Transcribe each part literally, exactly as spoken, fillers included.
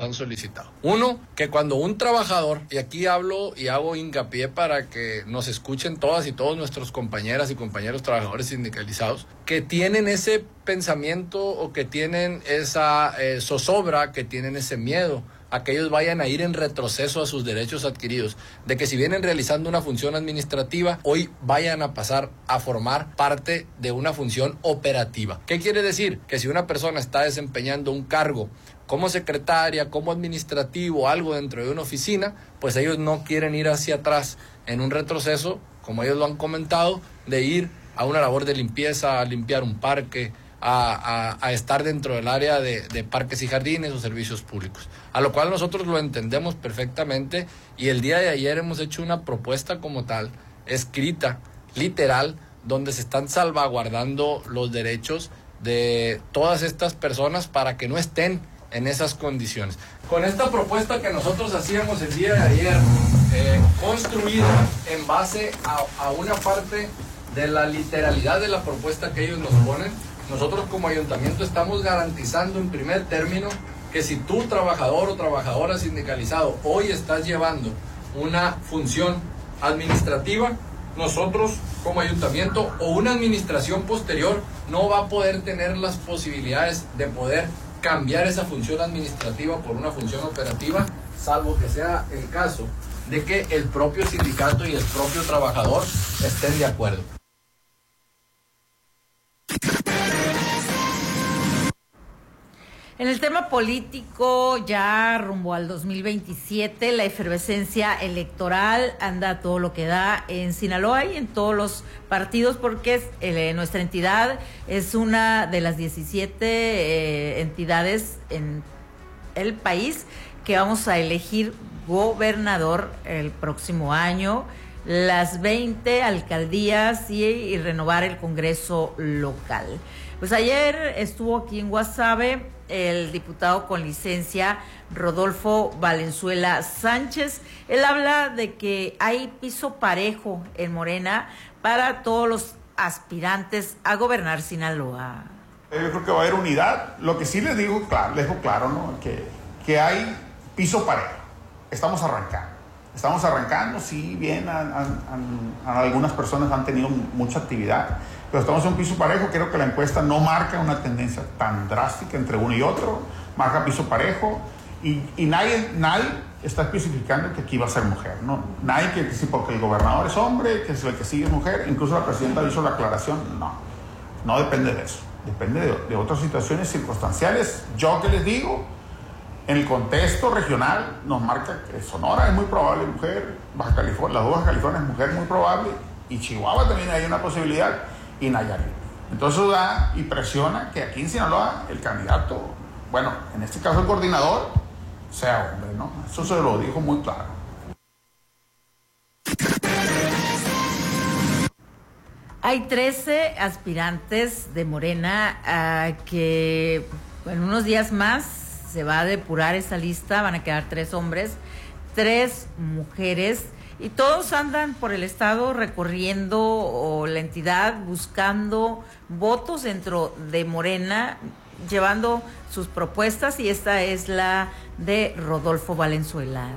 han solicitado. Uno, que cuando un trabajador, y aquí hablo y hago hincapié para que nos escuchen todas y todos nuestros compañeras y compañeros trabajadores sindicalizados, que tienen ese pensamiento o que tienen esa eh, zozobra, que tienen ese miedo a que ellos vayan a ir en retroceso a sus derechos adquiridos, de que si vienen realizando una función administrativa, hoy vayan a pasar a formar parte de una función operativa. ¿Qué quiere decir? Que si una persona está desempeñando un cargo como secretaria, como administrativo, algo dentro de una oficina, pues ellos no quieren ir hacia atrás en un retroceso, como ellos lo han comentado, de ir a una labor de limpieza, a limpiar un parque, A, a, a estar dentro del área de, de parques y jardines o servicios públicos, a lo cual nosotros lo entendemos perfectamente, y el día de ayer hemos hecho una propuesta como tal, escrita, literal, donde se están salvaguardando los derechos de todas estas personas para que no estén en esas condiciones. Con esta propuesta que nosotros hacíamos el día de ayer, eh, construida en base a, a una parte de la literalidad de la propuesta que ellos nos ponen, nosotros como ayuntamiento estamos garantizando en primer término que si tú, trabajador o trabajadora sindicalizado, hoy estás llevando una función administrativa, nosotros como ayuntamiento o una administración posterior no va a poder tener las posibilidades de poder cambiar esa función administrativa por una función operativa, salvo que sea el caso de que el propio sindicato y el propio trabajador estén de acuerdo. En el tema político, ya rumbo al dos mil veintisiete, la efervescencia electoral anda a todo lo que da en Sinaloa y en todos los partidos, porque es, eh, nuestra entidad es una de las diecisiete eh, entidades en el país que vamos a elegir gobernador el próximo año, las veinte alcaldías y, y renovar el Congreso local. Pues ayer estuvo aquí en Guasave el diputado con licencia Rodolfo Valenzuela Sánchez. Él habla de que hay piso parejo en Morena para todos los aspirantes a gobernar Sinaloa. Yo creo que va a haber unidad. Lo que sí les digo, claro, les dejo claro, ¿no? Que, que hay piso parejo. Estamos arrancando. Estamos arrancando, sí, bien, han, han, han, algunas personas han tenido mucha actividad, pero estamos en un piso parejo. Creo que la encuesta no marca una tendencia tan drástica entre uno y otro, marca piso parejo, y, y nadie, nadie está especificando que aquí va a ser mujer, ¿no? Nadie que sí, porque el gobernador es hombre, que el que sigue es mujer, incluso la presidenta hizo la aclaración, no, no depende de eso, depende de, de otras situaciones circunstanciales. Yo que les digo, en el contexto regional nos marca que Sonora es muy probable mujer, Baja California, las dos Baja California es mujer muy probable, y Chihuahua también hay una posibilidad, y Nayarit. Entonces da y presiona que aquí en Sinaloa el candidato, bueno, en este caso el coordinador, sea hombre, ¿no? Eso se lo dijo muy claro. Hay trece aspirantes de Morena uh, que en unos días más se va a depurar esa lista, van a quedar tres hombres, tres mujeres, y todos andan por el estado recorriendo o la entidad buscando votos dentro de Morena, llevando sus propuestas, y esta es la de Rodolfo Valenzuela.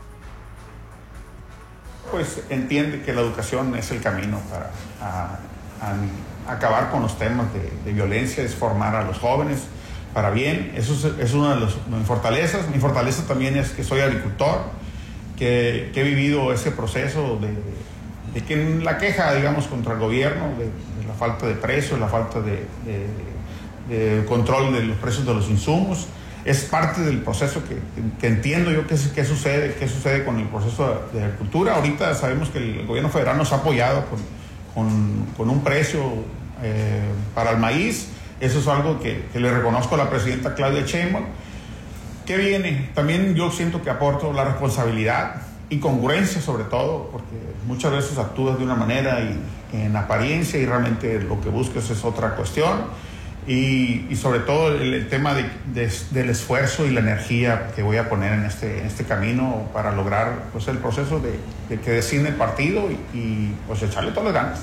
Pues entiende que la educación es el camino para a, a acabar con los temas de, de violencia, es formar a los jóvenes para bien. Eso es, es una de las, mis fortalezas. Mi fortaleza también es que soy agricultor, que, que he vivido ese proceso de, de que la queja, digamos, contra el gobierno, de, de la falta de precios, la falta de, de, de control de los precios de los insumos, es parte del proceso que, que entiendo yo que, que sucede, qué sucede con el proceso de, de agricultura. Ahorita sabemos que el gobierno federal nos ha apoyado con, con, con un precio eh, para el maíz. Eso es algo que, que le reconozco a la presidenta Claudia Sheinbaum. ¿Qué viene? También yo siento que aporto la responsabilidad y congruencia, sobre todo, porque muchas veces actúas de una manera y en apariencia y realmente lo que buscas es otra cuestión. Y, y sobre todo el, el tema de, de, del esfuerzo y la energía que voy a poner en este, en este camino para lograr, pues, el proceso de, de que designe el partido y, y pues echarle todas las ganas.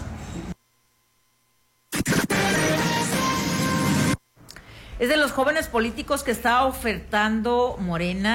Es de los jóvenes políticos que está ofertando Morena